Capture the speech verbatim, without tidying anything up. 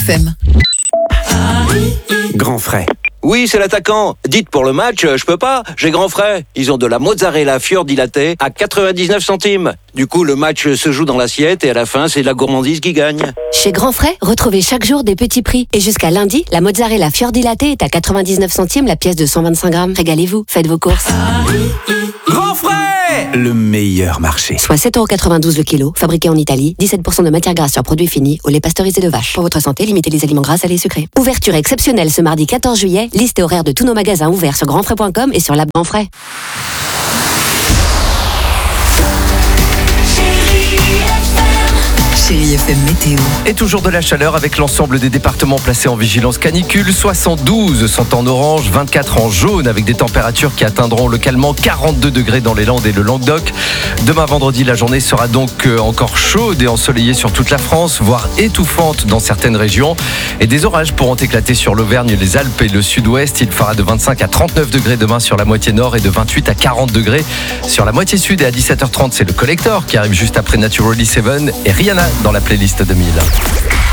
F M. Grand frais. Oui, c'est l'attaquant. Dites pour le match, euh, je peux pas, j'ai grand frais. Ils ont de la mozzarella fiordilatée à quatre-vingt-dix-neuf centimes. Du coup, le match se joue dans l'assiette et à la fin, c'est la gourmandise qui gagne. Chez Grand Frais, retrouvez chaque jour des petits prix. Et jusqu'à lundi, la mozzarella fiordilatée est à quatre-vingt-dix-neuf centimes la pièce de cent vingt-cinq grammes. Régalez-vous, faites vos courses. Grand frais, le meilleur marché. Soit sept euros quatre-vingt-douze le kilo, fabriqué en Italie, dix-sept pour cent de matière grasse sur produits finis, au lait pasteurisé de vache. Pour votre santé, limitez les aliments gras, salés et sucrés. Ouverture exceptionnelle ce mardi quatorze juillet. Liste et horaire de tous nos magasins ouverts sur grand frais point com et sur l'app Grand Frais. Chérie F M Météo. Et toujours de la chaleur avec l'ensemble des départements placés en vigilance canicule. soixante-douze sont en orange, vingt-quatre en jaune avec des températures qui atteindront localement quarante-deux degrés dans les Landes et le Languedoc. Demain vendredi, la journée sera donc encore chaude et ensoleillée sur toute la France, voire étouffante dans certaines régions. Et des orages pourront éclater sur l'Auvergne, les Alpes et le sud-ouest. Il fera de vingt-cinq à trente-neuf degrés demain sur la moitié nord et de vingt-huit à quarante degrés sur la moitié sud. Et à dix-sept heures trente, c'est le Collector qui arrive juste après Naturally Seven et Rihanna dans la playlist deux mille.